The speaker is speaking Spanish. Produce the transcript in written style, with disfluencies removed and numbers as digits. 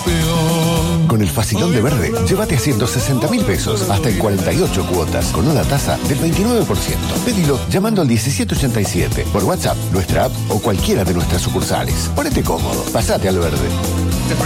campeón. Con el facilón de Verde, llévate a 160.000 pesos hasta en 48 cuotas con una tasa del 29%. Pedilo llamando al 1787 por WhatsApp, nuestra app o cualquiera de nuestras sucursales. Ponete cómodo, pasate al Verde.